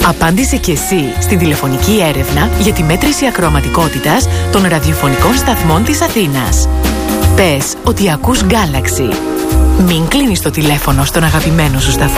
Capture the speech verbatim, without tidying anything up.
Απάντησε κι εσύ στην τηλεφωνική έρευνα για τη μέτρηση ακροαματικότητας των ραδιοφωνικών σταθμών της Αθήνας. Πες ότι ακούς Galaxy. Μην κλείνεις το τηλέφωνο στον αγαπημένο σου σταθμό.